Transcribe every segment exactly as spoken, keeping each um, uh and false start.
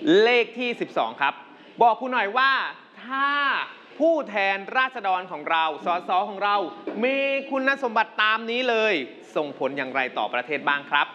เลขที่สิบสองครับบอกคุณหน่อยว่าถ้าผู้แทนราษฎรของเราสสของเรามีคุณสมบัติตามนี้เลยส่งผลอย่างไรต่อประเทศบ้างครับ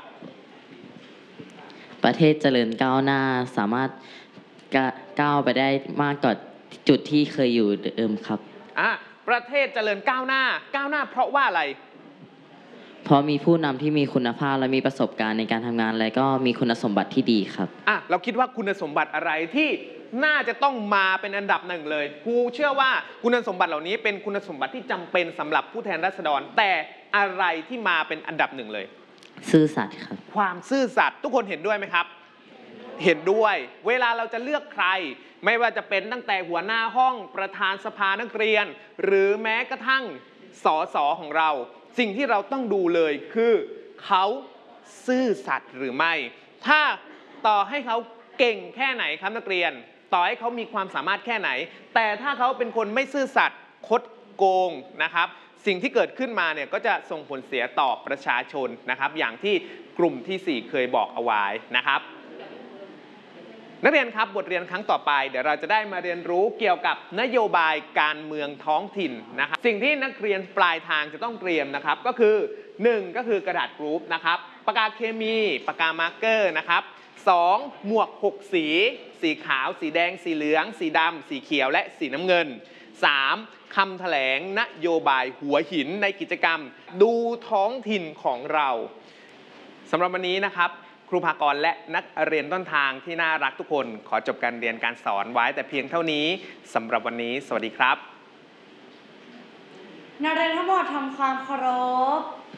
ประเทศเจริญก้าวหน้าสามารถก้าวไปได้มากกว่าจุดที่เคยอยู่เดิมครับอ่ะประเทศเจริญก้าวหน้าก้าวหน้าเพราะว่าอะไรเพราะมีผู้นำที่มีคุณภาพและมีประสบการณ์ในการทำงานและก็มีคุณสมบัติที่ดีครับอ่ะเราคิดว่าคุณสมบัติอะไรที่น่าจะต้องมาเป็นอันดับหนึ่งเลยครูเชื่อว่าคุณสมบัติเหล่านี้เป็นคุณสมบัติที่จำเป็นสำหรับผู้แทนราษฎรแต่อะไรที่มาเป็นอันดับหนึ่งเลยซื่อสัตย์ครับความซื่อสัตย์ทุกคนเห็นด้วยไหมครับเห็นด้วยเวลาเราจะเลือกใครไม่ว่าจะเป็นตั้งแต่หัวหน้าห้องประธานสภานักเรียนหรือแม้กระทั่งสสของเราสิ่งที่เราต้องดูเลยคือเขาซื่อสัตย์หรือไม่ถ้าต่อให้เขาเก่งแค่ไหนครับนักเรียนต่อให้เขามีความสามารถแค่ไหนแต่ถ้าเขาเป็นคนไม่ซื่อสัตย์คดโกงนะครับสิ่งที่เกิดขึ้นมาเนี่ยก็จะส่งผลเสียต่อประชาชนนะครับอย่างที่กลุ่มที่สี่เคยบอกเอาไว้นะครับนักเรียนครับบทเรียนครั้งต่อไปเดี๋ยวเราจะได้มาเรียนรู้เกี่ยวกับนโยบายการเมืองท้องถิ่นนะครับสิ่งที่นักเรียนปลายทางจะต้องเตรียมนะครับก็คือหนึ่งก็คือกระดาษกรุ๊ปนะครับปากกาเคมีปากกามาร์กเกอร์นะครับสองหมวกหกสีสีขาวสีแดงสีเหลืองสีดำสีเขียวและสีน้ำเงินสามคำแถลงนโยบายหัวหินในกิจกรรมดูท้องถิ่นของเราสำหรับวันนี้นะครับครูภากรและนักเรียนต้นทางที่น่ารักทุกคนขอจบการเรียนการสอนไว้แต่เพียงเท่านี้สำหรับวันนี้สวัสดีครับนักเรียนทั้งหมดทำความเคารพ